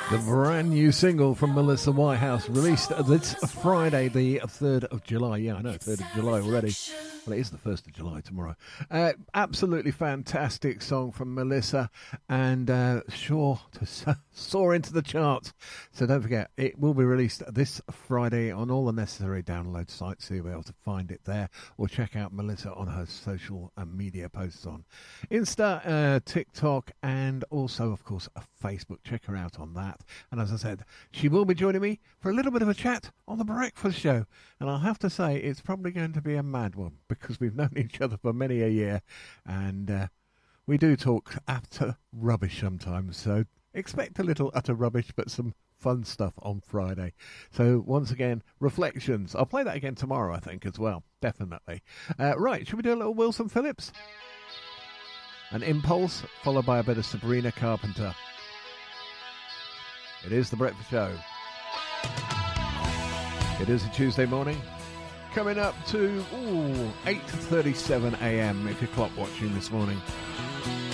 The brand new single from Melissa Whitehouse, released this Friday, the 3rd of July. Yeah, I know, 3rd of July already. Well, it is the 1st of July tomorrow. Absolutely fantastic song from Melissa, and sure to soar into the charts. So don't forget, it will be released this Friday on all the necessary download sites, so you'll be able to find it there, or check out Melissa on her social media posts on Insta, TikTok, and also, of course, Facebook. Check her out on that. And as I said, she will be joining me for a little bit of a chat on The Breakfast Show. And I'll have to say, it's probably going to be a mad one, because we've known each other for many a year, and we do talk utter rubbish sometimes. So expect a little utter rubbish, but some fun stuff on Friday. So once again, Reflections. I'll play that again tomorrow, I think, as well. Definitely. Right, should we do a little Wilson Phillips? An Impulse, followed by a bit of Sabrina Carpenter. It is The Breakfast Show. It is a Tuesday morning. Coming up to 8:37 a.m. if you're clock watching this morning.